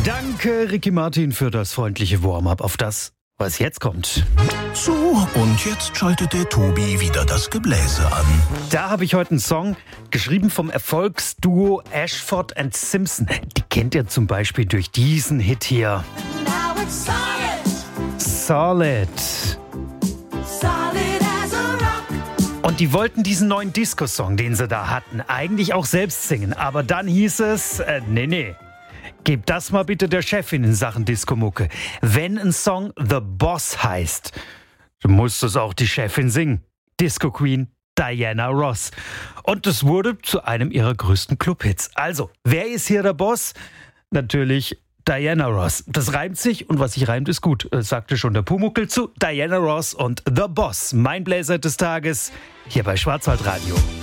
Danke, Ricky Martin, für das freundliche Warm-up auf das, was jetzt kommt. So, und jetzt schaltet der Tobi wieder das Gebläse an. Da habe ich heute einen Song, geschrieben vom Erfolgsduo Ashford and Simpson. Die kennt ihr zum Beispiel durch diesen Hit hier. Now it's Solid. solid as a rock. Und die wollten diesen neuen Disco-Song, den sie da hatten, eigentlich auch selbst singen. Aber dann hieß es, nee. Gebt das mal bitte der Chefin in Sachen Disco-Mucke. Wenn ein Song The Boss heißt, dann muss das auch die Chefin singen. Disco Queen Diana Ross. Und es wurde zu einem ihrer größten Clubhits. Also, wer ist hier der Boss? Natürlich Diana Ross. Das reimt sich und was sich reimt ist gut, sagte schon der Pumuckl zu Diana Ross und The Boss. Mein Bläser des Tages hier bei Schwarzwaldradio.